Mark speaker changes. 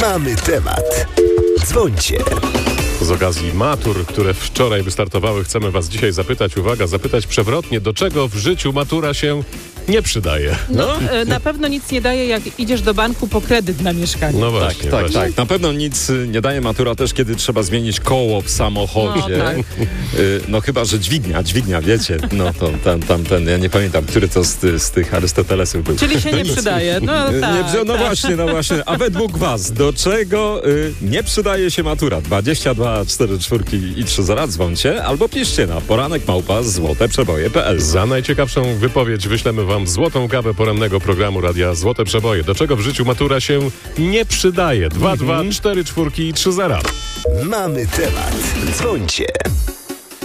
Speaker 1: Mamy temat. Dzwońcie.
Speaker 2: Z okazji matur, które wczoraj wystartowały, chcemy was dzisiaj zapytać przewrotnie, do czego w życiu matura się nie przydaje.
Speaker 3: Na pewno nic nie daje, jak idziesz do banku po kredyt na mieszkanie.
Speaker 2: No właśnie,
Speaker 4: Tak. Na pewno nic nie daje matura też, kiedy trzeba zmienić koło w samochodzie.
Speaker 3: No, tak.
Speaker 4: No chyba, że dźwignia, wiecie. No to ten, ja nie pamiętam, który to z tych Arystotelesów był.
Speaker 3: Czyli się nie przydaje.
Speaker 4: No właśnie. A według was, do czego nie przydaje się matura? 22 4 4 i 3 0, dzwońcie albo piszcie na poranek@złoteprzeboje.pl.
Speaker 2: Za najciekawszą wypowiedź wyślemy wam złotą kawę porannego programu Radia Złote Przeboje. Do czego w życiu matura się nie przydaje? 2, 2, 4, 4 i 3 0.
Speaker 1: Mamy temat. Dzwońcie.